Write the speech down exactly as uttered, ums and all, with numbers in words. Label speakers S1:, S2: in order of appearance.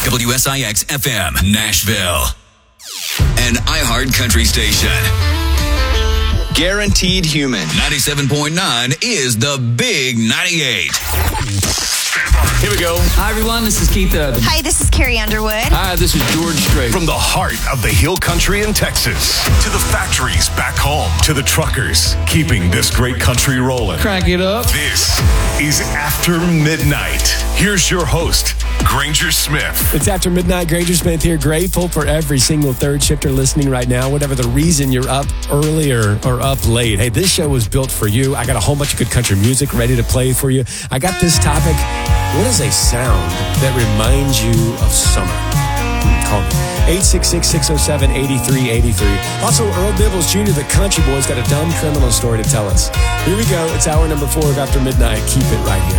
S1: W S I X F M, Nashville. An iHeart Country station.
S2: Guaranteed Human.
S1: ninety-seven point nine is the Big ninety-eight.
S3: Here we go.
S4: Hi, everyone. This is Keith Urban.
S5: Hi, this is Carrie Underwood.
S3: Hi, this is George Strait.
S6: From the heart of the Hill Country in Texas to the factories back home to the truckers keeping this great country rolling.
S3: Crank it up.
S6: This is After Midnight. Here's your host, Granger Smith.
S7: It's After Midnight. Granger Smith here. Grateful for every single third shifter listening right now, whatever the reason you're up early or, or up late. Hey, this show was built for you. I got a whole bunch of good country music ready to play for you. I got this topic. What is a sound that reminds you of summer? Call me. eight six six, six oh seven, eight three eight three. Also, Earl Bibbles Junior, the country boy's got a dumb criminal story to tell us. Here we go. It's hour number four of After Midnight. Keep it right here.